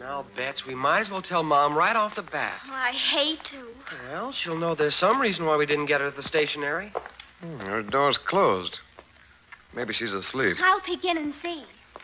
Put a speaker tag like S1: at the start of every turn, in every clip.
S1: Now, Bets, we might as well tell Mom right off the bat.
S2: Oh, I hate to.
S1: Well, she'll know there's some reason why we didn't get her at the stationery.
S3: Her door's closed. Maybe she's asleep.
S2: I'll peek in and see.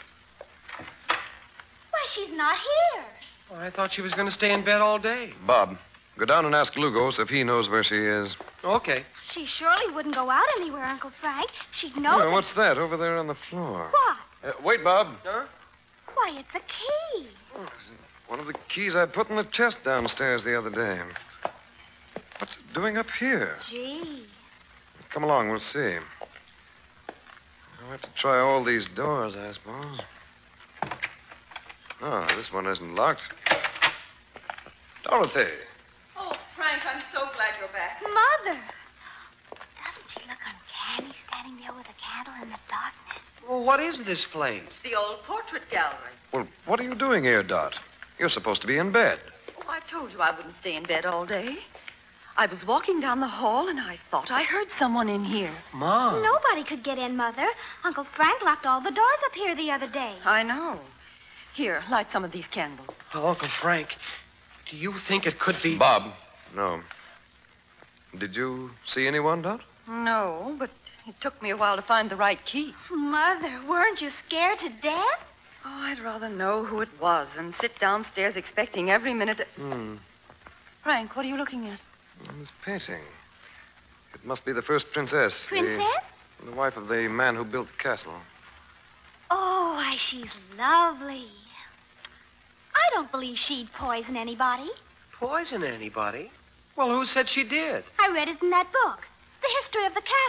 S2: Why, she's not here.
S1: Well, I thought she was going to stay in bed all day.
S3: Bob, go down and ask Lugos if he knows where she is.
S1: Okay.
S2: She surely wouldn't go out anywhere, Uncle Frank. She'd know.
S3: Yeah, what's that over there on the floor?
S2: What?
S3: Wait, Bob.
S1: Huh?
S2: Why, it's a key.
S3: One of the keys I put in the chest downstairs the other day. What's it doing up here?
S2: Gee.
S3: Come along, we'll see. I'll have to try all these doors, I suppose. Oh, this one isn't locked. Dorothy.
S4: Oh, Frank, I'm so glad you're back.
S2: Mother. Doesn't she look uncanny standing there with a candle in the darkness?
S1: Well, what is this place?
S4: It's the old portrait gallery.
S3: Well, what are you doing here, Dot? You're supposed to be in bed.
S4: Oh, I told you I wouldn't stay in bed all day. I was walking down the hall, and I thought I heard someone in here.
S1: Mom.
S2: Nobody could get in, Mother. Uncle Frank locked all the doors up here the other day.
S4: I know. Here, light some of these candles.
S1: Oh, Uncle Frank, do you think it could be...
S3: Bob. No. Did you see anyone, Dot?
S4: No, but it took me a while to find the right key.
S2: Mother, weren't you scared to death?
S4: Oh, I'd rather know who it was than sit downstairs expecting every minute that... Frank, what are you looking at?
S3: This painting. It must be the first princess.
S2: Princess?
S3: The wife of the man who built the castle.
S2: Oh, why, she's lovely. I don't believe she'd poison anybody.
S1: Poison anybody? Well, who said she did?
S2: I read it in that book. The history of the